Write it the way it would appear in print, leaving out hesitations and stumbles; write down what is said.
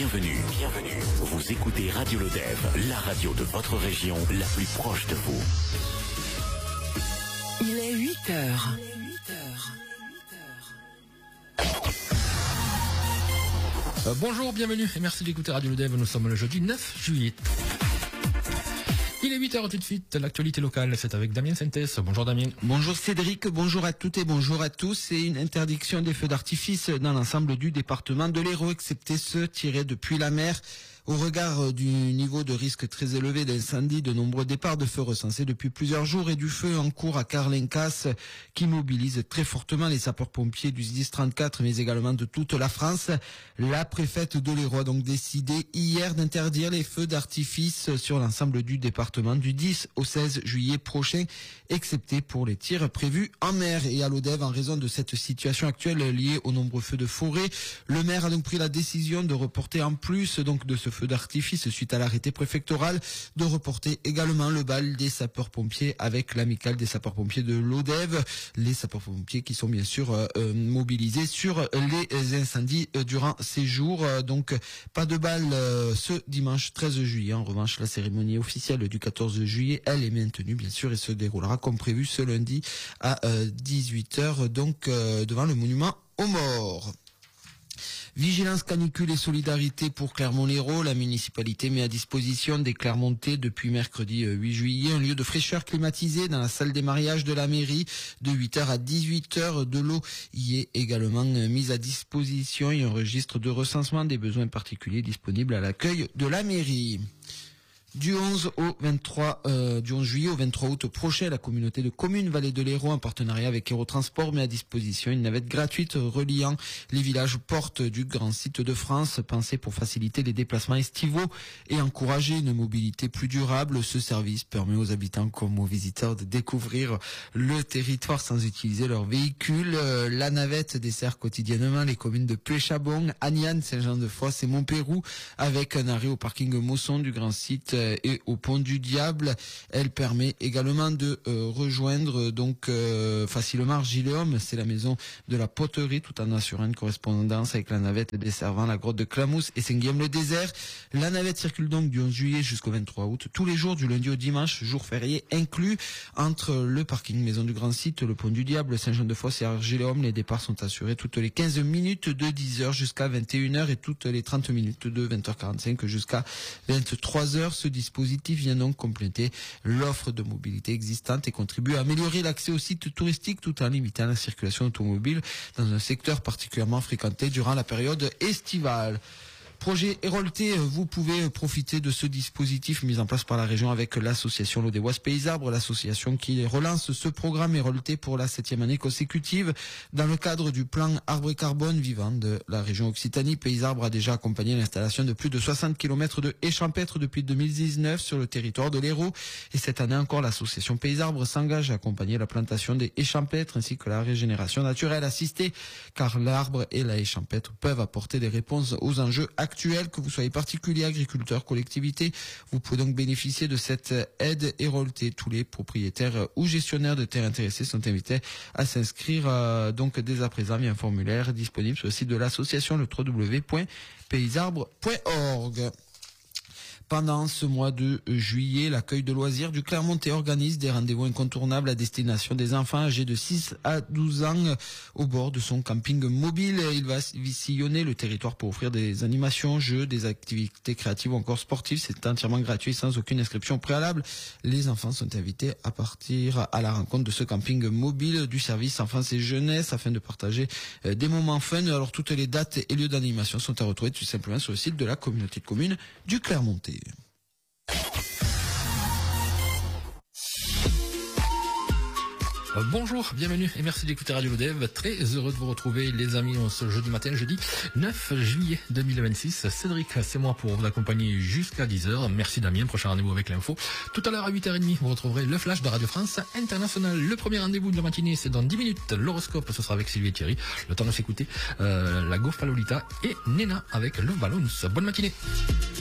Bienvenue. Vous écoutez Radio Lodève, la radio de votre région, la plus proche de vous. Il est 8 heures. Bonjour, bienvenue et merci d'écouter Radio Lodève. Nous sommes le jeudi 9 juillet. Il est 8h tout de suite, l'actualité locale, c'est avec Damien Sentès. Bonjour Damien. Bonjour Cédric, bonjour à toutes et bonjour à tous. C'est une interdiction des feux d'artifice dans l'ensemble du département de l'Hérault, excepté ceux tirés depuis la mer. Au regard du niveau de risque très élevé d'incendie, de nombreux départs de feux recensés depuis plusieurs jours et du feu en cours à Carlincas qui mobilise très fortement les sapeurs-pompiers du SDIS 34 mais également de toute la France. La préfète de l'Hérault a donc décidé hier d'interdire les feux d'artifice sur l'ensemble du département du 10 au 16 juillet prochain, excepté pour les tirs prévus en mer. Et à l'Odève, en raison de cette situation actuelle liée aux nombreux feux de forêt, le maire a donc pris la décision de reporter en plus donc de ce feu d'artifice suite à l'arrêté préfectoral, de reporter également le bal des sapeurs-pompiers avec l'amicale des sapeurs-pompiers de l'Odève, les sapeurs-pompiers qui sont bien sûr mobilisés sur les incendies durant ces jours. Donc pas de bal ce dimanche 13 juillet. En revanche, la cérémonie officielle du 14 juillet, elle est maintenue bien sûr et se déroulera comme prévu ce lundi à 18h donc devant le monument aux morts. Vigilance canicule et solidarité pour Clermont-Lérault. La municipalité met à disposition des Clermontais depuis mercredi 8 juillet un lieu de fraîcheur climatisé dans la salle des mariages de la mairie de 8h à 18h. De l'eau y est également mise à disposition et un registre de recensement des besoins particuliers disponible à l'accueil de la mairie. Du 11 juillet au 23 août prochain, la communauté de communes Vallée de l'Hérault, en partenariat avec Hérault-Transport, met à disposition une navette gratuite reliant les villages portes du grand site de France, pensée pour faciliter les déplacements estivaux et encourager une mobilité plus durable. Ce service permet aux habitants comme aux visiteurs de découvrir le territoire sans utiliser leur véhicule. La navette dessert quotidiennement les communes de Pléchabon, Agnan, Saint-Jean-de-Fosse et Montpérou, avec un arrêt au parking Mosson du grand site et au pont du Diable. Elle permet également de rejoindre donc facilement Argiléum, c'est la maison de la poterie, tout en assurant une correspondance avec la navette desservant la grotte de Clamousse et Saint-Guillaume-le-Désert. La navette circule donc du 11 juillet jusqu'au 23 août, tous les jours du lundi au dimanche, jour férié inclus, entre le parking maison du grand site, le pont du Diable, Saint-Jean-de-Fosse et Argiléum. Les départs sont assurés toutes les 15 minutes de 10h jusqu'à 21h et toutes les 30 minutes de 20h45 jusqu'à 23h. Ce dispositif vient donc compléter l'offre de mobilité existante et contribue à améliorer l'accès aux sites touristiques tout en limitant la circulation automobile dans un secteur particulièrement fréquenté durant la période estivale. Projet Hérolté, vous pouvez profiter de ce dispositif mis en place par la région avec l'association Lodéoise Pays Arbres, l'association qui relance ce programme Hérolté pour la 7e année consécutive. Dans le cadre du plan Arbre et Carbone vivant de la région Occitanie, Pays Arbres a déjà accompagné l'installation de plus de 60 km de haies champêtres depuis 2019 sur le territoire de l'Hérault. Et cette année encore, l'association Pays Arbres s'engage à accompagner la plantation des haies champêtres ainsi que la régénération naturelle assistée, car l'arbre et la haie champêtre peuvent apporter des réponses aux enjeux actuels. Que vous soyez particulier, agriculteur, collectivité, vous pouvez donc bénéficier de cette aide Hérolté. Tous les propriétaires ou gestionnaires de terres intéressés sont invités à s'inscrire donc dès à présent via un formulaire disponible sur le site de l'association, le www.paysarbres.org. Pendant ce mois de juillet, l'accueil de loisirs du Clermontais organise des rendez-vous incontournables à destination des enfants âgés de 6 à 12 ans au bord de son camping mobile. Il va sillonner le territoire pour offrir des animations, jeux, des activités créatives ou encore sportives. C'est entièrement gratuit sans aucune inscription préalable. Les enfants sont invités à partir à la rencontre de ce camping mobile du service enfance et jeunesse afin de partager des moments fun. Alors toutes les dates et lieux d'animation sont à retrouver tout simplement sur le site de la communauté de communes du Clermontais. Bonjour, bienvenue et merci d'écouter Radio Lodève. Très heureux de vous retrouver les amis ce jeudi matin, jeudi 9 juillet 2026. Cédric, c'est moi pour vous accompagner jusqu'à 10h. Merci Damien, prochain rendez-vous avec l'info. Tout à l'heure à 8h30, vous retrouverez le flash de Radio France International. Le premier rendez-vous de la matinée, c'est dans 10 minutes. L'horoscope, ce sera avec Sylvie et Thierry. Le temps de s'écouter la Goffa Lolita et Nena avec le Balloons. Bonne matinée.